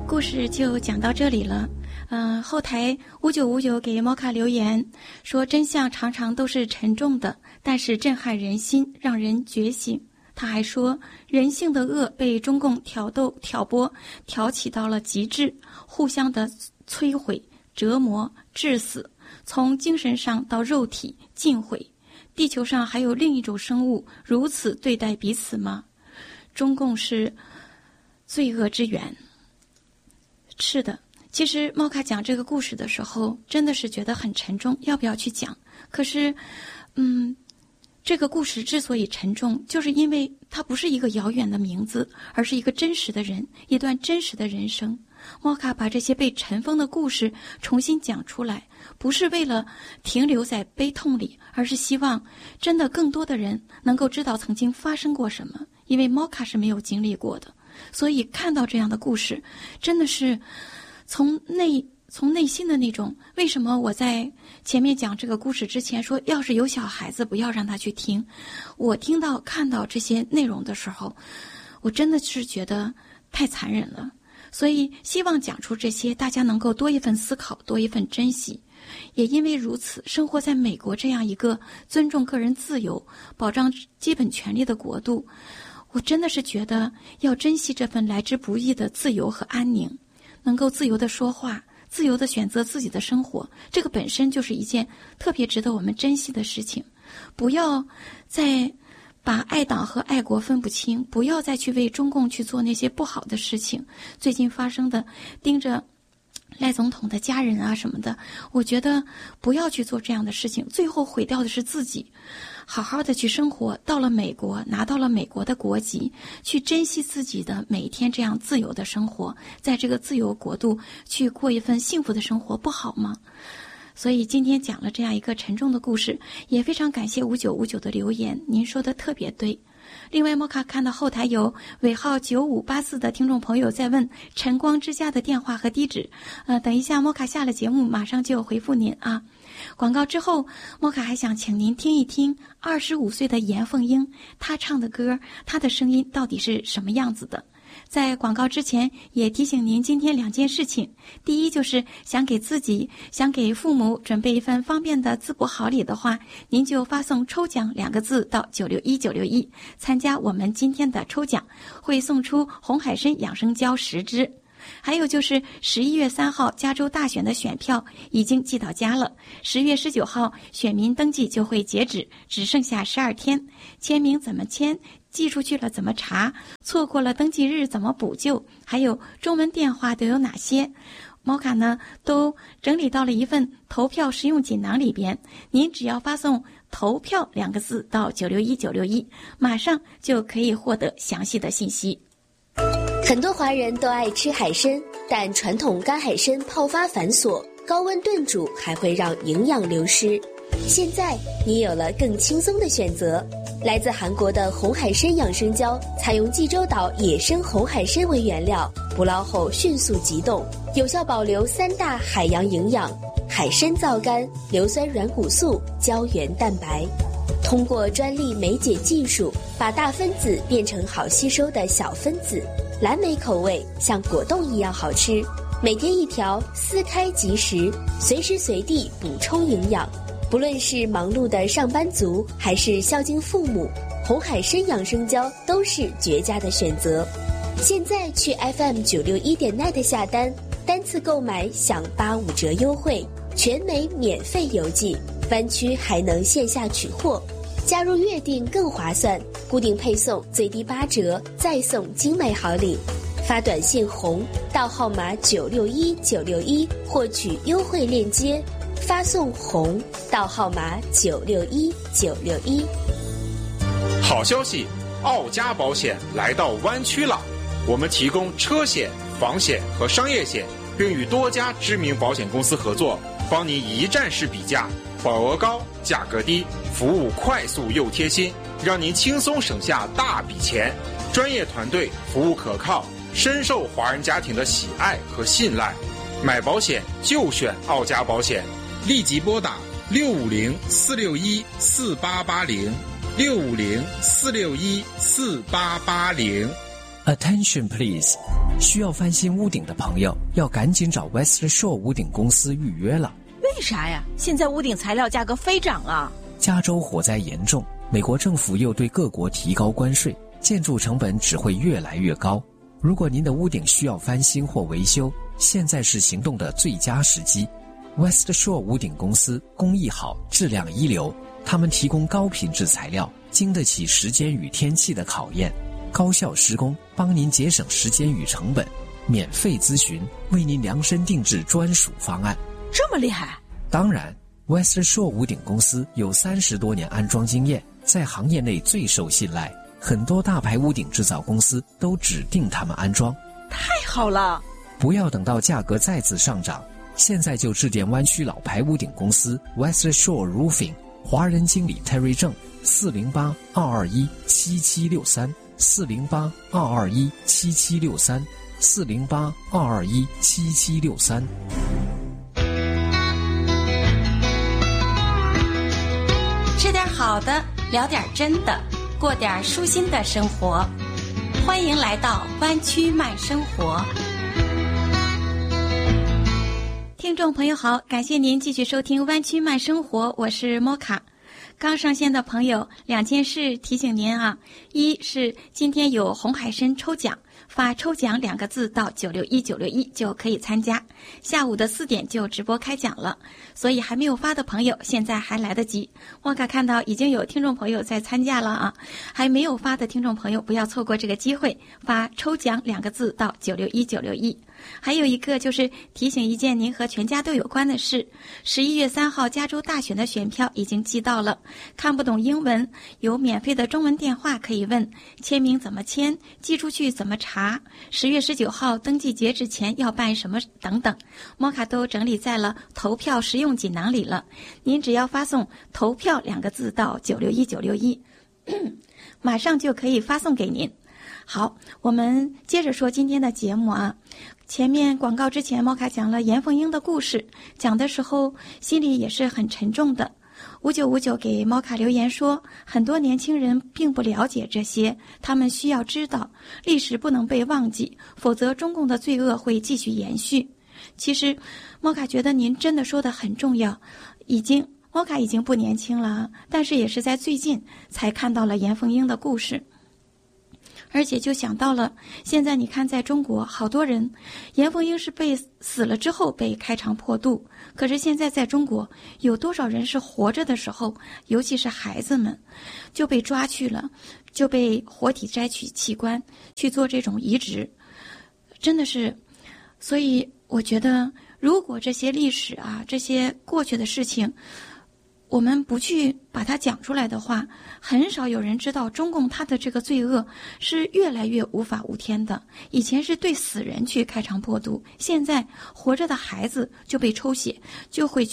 故事就讲到这里了。后台5959给猫卡留言说，真相常常都是沉重的，但是震撼人心，让人觉醒。他还说，人性的恶被中共挑逗、挑拨、挑起到了极致，互相的摧毁、折磨、致死，从精神上到肉体尽毁。地球上还有另一种生物如此对待彼此吗？中共是罪恶之源。是的，其实猫卡讲这个故事的时候真的是觉得很沉重，要不要去讲？可是这个故事之所以沉重，就是因为它不是一个遥远的名字，而是一个真实的人，一段真实的人生。猫卡把这些被尘封的故事重新讲出来，不是为了停留在悲痛里，而是希望真的更多的人能够知道曾经发生过什么，因为猫卡是没有经历过的。所以看到这样的故事，真的是从内心的那种。为什么我在前面讲这个故事之前说，要是有小孩子不要让他去听？我看到这些内容的时候，我真的是觉得太残忍了。所以希望讲出这些，大家能够多一份思考，多一份珍惜。也因为如此，生活在美国这样一个尊重个人自由、保障基本权利的国度，我真的是觉得要珍惜这份来之不易的自由和安宁，能够自由地说话，自由地选择自己的生活，这个本身就是一件特别值得我们珍惜的事情。不要再把爱党和爱国分不清，不要再去为中共去做那些不好的事情。最近发生的盯着赖总统的家人啊什么的，我觉得不要去做这样的事情，最后毁掉的是自己。好好的去生活，到了美国，拿到了美国的国籍，去珍惜自己的每一天这样自由的生活，在这个自由国度去过一份幸福的生活，不好吗？所以今天讲了这样一个沉重的故事，也非常感谢5959的留言，您说的特别对。另外，莫卡看到后台有尾号9584的听众朋友在问晨光之家的电话和地址，等一下莫卡下了节目马上就回复您啊。广告之后，莫卡还想请您听一听25岁的严凤英，她唱的歌，她的声音到底是什么样子的。在广告之前也提醒您今天2件事情。第一，就是想给自己想给父母准备一份方便的滋补好礼的话，您就发送抽奖2个字到961961，参加我们今天的抽奖，会送出红海参养生胶10支。还有就是11月3号加州大选的选票已经寄到家了，10月19号选民登记就会截止，只剩下12天。签名怎么签？寄出去了怎么查？错过了登记日怎么补救？还有中文电话都有哪些？猫卡呢都整理到了一份投票实用锦囊里边，您只要发送投票2个字到961961，马上就可以获得详细的信息。 很多华人都爱吃海参，但传统干海参泡发繁琐，高温炖煮还会让营养流失。现在你有了更轻松的选择，来自韩国的红海参养生胶，采用济州岛野生红海参为原料，捕捞后迅速急冻，有效保留3大海洋营养：海参皂苷、硫酸软骨素、胶原蛋白。通过专利酶解技术，把大分子变成好吸收的小分子，蓝莓口味像果冻一样好吃，每天1条，撕开即食，随时随地补充营养。不论是忙碌的上班族，还是孝敬父母，红海参养生胶都是绝佳的选择。现在去 FM961.net 下单，单次购买享85折优惠，全美免费邮寄，湾区还能线下取货。加入月订更划算，固定配送最低8折，再送精美好礼。发短信红到号码961961获取优惠链接，发送红到号码961961。 好消息，奥家保险来到湾区了，我们提供车险、房险和商业险，并与多家知名保险公司合作，帮您一站式比价，保额高，价格低，服务快速又贴心，让您轻松省下大笔钱。专业团队，服务可靠，深受华人家庭的喜爱和信赖。买保险就选奥家保险，立即拨打650-461-4880，650-461-4880。 Attention please， 需要翻新屋顶的朋友要赶紧找 West Shore 屋顶公司预约了。 为啥呀？现在屋顶材料价格飞涨啊！ 加州火灾严重，美国政府又对各国提高关税，建筑成本只会越来越高。如果您的屋顶需要翻新或维修，现在是行动的最佳时机。West Shore 屋顶公司工艺好，质量一流，他们提供高品质材料，经得起时间与天气的考验，高效施工，帮您节省时间与成本，免费咨询，为您量身定制专属方案。 这么厉害？ 当然 West Shore 屋顶公司有30多年安装经验，在行业内最受信赖，很多大牌屋顶制造公司都指定他们安装。 太好了！ 不要等到价格再次上涨，现在就致电湾区老牌屋顶公司 West Shore Roofing， 华人经理 Terry 郑，408-221-7763 408-221-7763 408-221-7763。 吃点好的，聊点真的，过点舒心的生活。欢迎来到湾区慢生活。听众朋友好，感谢您继续收听湾区慢生活，我是莫卡。刚上线的朋友，2件事提醒您啊，一是今天有红海参抽奖，发抽奖2个字到961961就可以参加，下午的4点就直播开奖了，所以还没有发的朋友现在还来得及。汪卡看到已经有听众朋友在参加了啊，还没有发的听众朋友不要错过这个机会，发抽奖2个字到961961。还有一个就是提醒一件您和全家都有关的事，11月3号加州大选的选票已经寄到了，看不懂英文有免费的中文电话可以问，签名怎么签，寄出去怎么查，10月19号登记截止前要办什么等等，摩卡都整理在了投票实用锦囊里了，您只要发送投票2个字到961961马上就可以发送给您。好，我们接着说今天的节目啊。前面广告之前，猫卡讲了严凤英的故事，讲的时候心里也是很沉重的。5959给猫卡留言说，很多年轻人并不了解这些，他们需要知道，历史不能被忘记，否则中共的罪恶会继续延续。其实，猫卡觉得您真的说的很重要，猫卡已经不年轻了，但是也是在最近才看到了严凤英的故事。而且就想到了，现在你看在中国好多人，严凤英是被死了之后被开肠破肚，可是现在在中国有多少人是活着的时候，尤其是孩子们就被抓去了，就被活体摘取器官去做这种移植，真的是。所以我觉得如果这些历史啊，这些过去的事情我们不去把它讲出来的话，很少有人知道中共它的这个罪恶是越来越无法无天的。以前是对死人去开肠破肚，现在活着的孩子就被抽血，就会